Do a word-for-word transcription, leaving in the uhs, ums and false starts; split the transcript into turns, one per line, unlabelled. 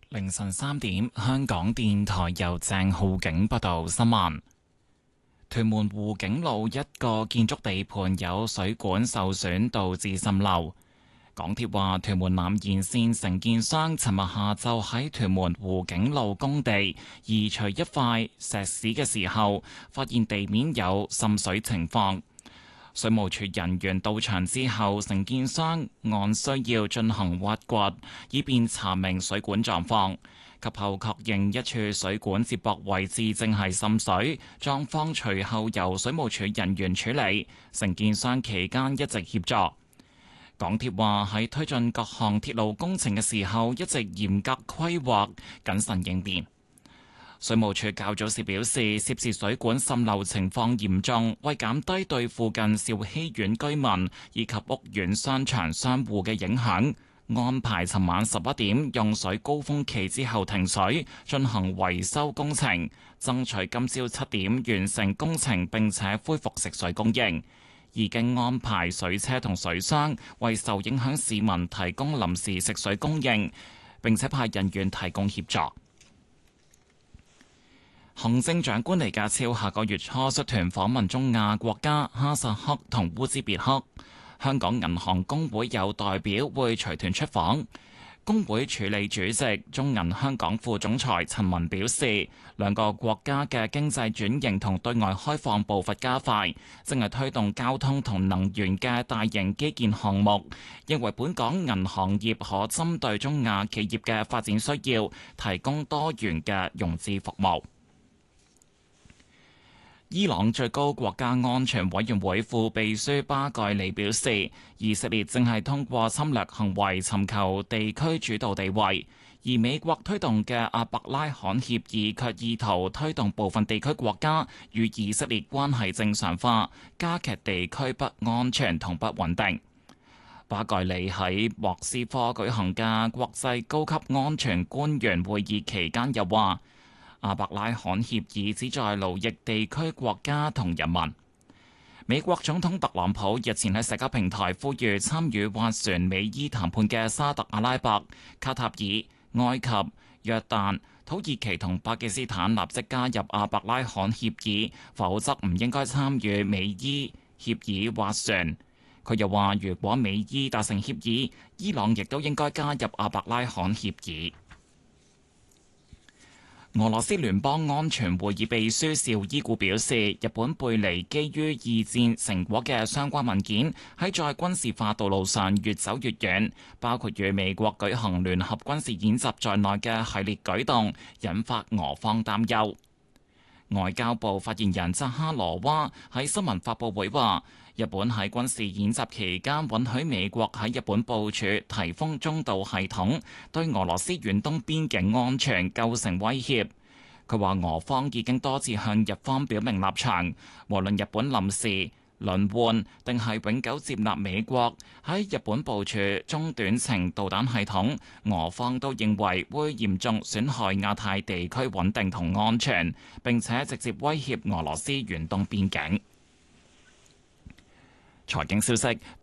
凌晨三點，香港電台由鄭浩景報道新聞。屯門湖景路一個建築地盤有水管受損，導致滲漏。港鐵話，屯門南延綫承建商尋日下晝喺屯門湖景路工地移除一塊石屎嘅時候，發現地面有滲水情況。水務署人員到場之後，承建商按需要進行挖掘，以便查明水管狀況。及後確認一處水管接駁位置正係滲水，狀況隨後由水務署人員處理。承建商期間一直協助。港鐵話喺推進各項鐵路工程嘅時候，一直嚴格規劃、謹慎應變。水務署較早時表示，涉事水管滲漏情況嚴重，為減低對附近兆禧苑居民以及屋苑商場商戶嘅影響，安排尋晚十一點用水高峰期之後停水，進行維修工程，爭取今朝七點完成工程並且恢復食水供應。已經安排水車同水箱為受影響市民提供臨時食水供應，並且派人員提供協助。行政長官李家超下個月初率團訪問中亞國家哈薩克同烏茲別克，香港銀行公會有代表會隨團出訪。公會處理主席中銀香港副總裁陳文表示，兩個國家嘅經濟轉型同對外開放步伐加快，正係推動交通同能源嘅大型基建項目，認為本港銀行業可針對中亞企業嘅發展需要，提供多元嘅融資服務。伊朗最高國家安全委員會副秘書巴蓋里表示，以色列正係通過侵略行為尋求地區主導地位，而美國推動嘅阿伯拉罕協議卻意圖推動部分地區國家與以色列關係正常化，加劇地區不安全同不穩定。巴蓋里喺莫斯科舉行嘅國際高級安全官員會議期間又話，阿伯拉罕協議旨在勞役地區國家同人民。美國總統特朗普日前喺社交平台呼籲參與斡旋美伊談判嘅沙特阿拉伯、卡塔爾、埃及、約旦、土耳其同巴基斯坦立即加入阿伯拉罕協議，否則唔應該參與美伊協議斡旋。佢又話，如果美伊達成協議，伊朗亦都應該加入阿伯拉罕協議。俄羅斯聯邦安全會議秘書邵伊古表示，日本背離基於二戰成果嘅相關文件，喺再軍事化道路上越走越遠，包括與美國舉行聯合軍事演習在內嘅系列舉動，引發俄方擔憂。外交部發言人扎哈羅娃喺新聞發佈會話，日本喺軍事演習期間允許美國喺日本部署颱風中導系統，對俄羅斯遠東邊境安全構成威脅。佢話俄方已經多次向日方表明立場，無論日本臨時輪換定係永久接納美國喺日本部署中短程導彈系統，俄方都認為會嚴重損害亞太地區穩定同安全，並且直接威脅俄羅斯遠東邊境。財經消息。